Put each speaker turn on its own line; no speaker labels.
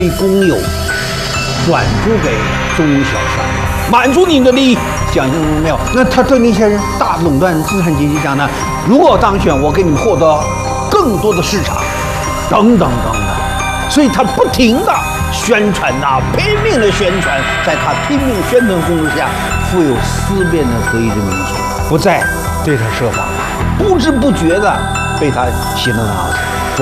公有转租给中小商，满足你的利益，想象中没有？那他对那些人大垄断资产阶级讲呢？如果当选，我给你们获得更多的市场，等等等等。所以他不停的宣传拼命的宣传，在他拼命宣传攻势下，富有思辨的德意志民族不再对他设防，不知不觉的被他洗脑了。